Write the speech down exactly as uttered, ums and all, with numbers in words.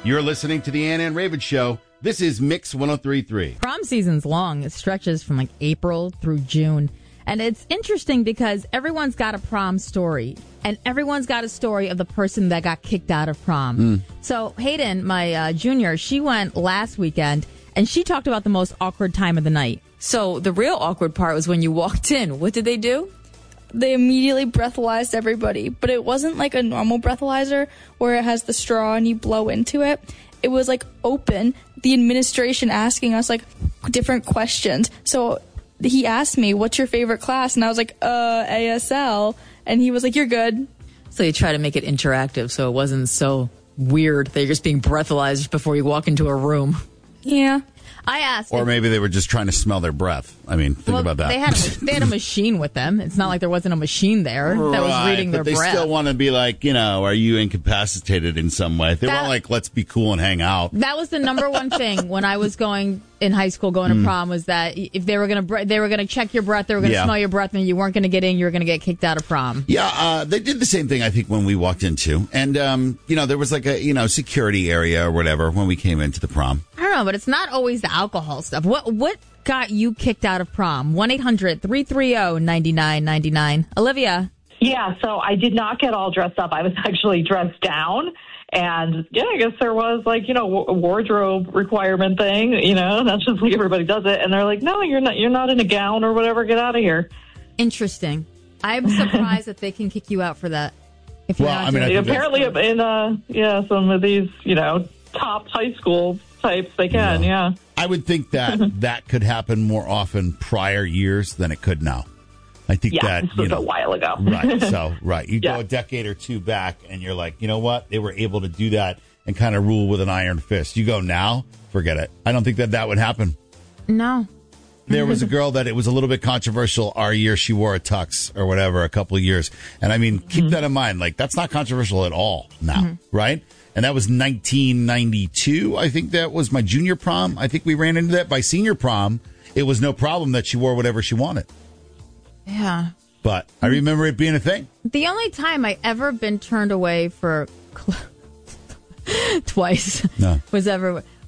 You're listening to the Ann and Raven Show. This is Mix one oh three point three. Prom season's long. It stretches from like April through June. And it's interesting because everyone's got a prom story. And everyone's got a story of the person that got kicked out of prom. Mm. So Hayden, my uh, junior, she went last weekend, and she talked about the most awkward time of the night. So the real awkward part was when you walked in. What did they do? They immediately breathalyzed everybody. But it wasn't like a normal breathalyzer where it has the straw and you blow into it. It was like open. The administration asking us like different questions. So he asked me, what's your favorite class? And I was like, uh, A S L. And he was like, you're good. So you try to make it interactive so it wasn't so weird that you're just being breathalyzed before you walk into a room. Yeah. I asked. Or if, maybe they were just trying to smell their breath. I mean, think well, about that. They had, a, they had a machine with them. It's not like there wasn't a machine there that was Right, reading their but they breath. still want to be like, you know, are you incapacitated in some way? They That- want like, let's be cool and hang out. That was the number one thing when I was going in high school, going to prom, was that if they were going to they were going to check your breath, they were going to Yeah. smell your breath, and you weren't going to get in, you were going to get kicked out of prom. Yeah, uh, they did the same thing, I think, when we walked into. And, um, you know, there was like a, you know, security area or whatever when we came into the prom. I don't know, but it's not always the alcohol stuff. What what got you kicked out of prom? one eight hundred three three zero nine nine nine nine. Olivia. Yeah, so I did not get all dressed up. I was actually dressed down. And, yeah, I guess there was, like, you know, a wardrobe requirement thing, you know, that's just like everybody does it. And they're like, no, you're not you're not in a gown or whatever. Get out of here. Interesting. I'm surprised that they can kick you out for that. If you're Well, not I mean, doing I it. think Apparently, in, uh, yeah, some of these, you know, top high school types, they can, yeah. I would think that that could happen more often prior years than it could now. I think Yeah, that, this you was know, a while ago. right. So, right. You Yeah. go a decade or two back and you're like, you know what? They were able to do that and kind of rule with an iron fist. You go now, forget it. I don't think that that would happen. No. There was a girl that it was a little bit controversial our year. She wore a tux or whatever a couple of years. And I mean, keep Mm-hmm. that in mind. Like, that's not controversial at all now, right? And that was nineteen ninety-two. I think that was my junior prom. I think we ran into that. By senior prom, it was no problem that she wore whatever she wanted. Yeah. But I remember it being a thing. The only time I ever been turned away for cl- twice No. was ever